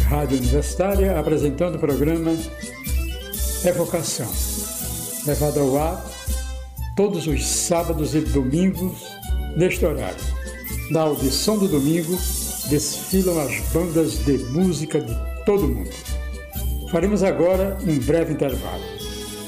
Rádio Universitária, apresentando o programa Evocação, levado ao ar todos os sábados e domingos neste horário. Na audição do domingo, desfilam as bandas de música de todo o mundo. Faremos agora um breve intervalo.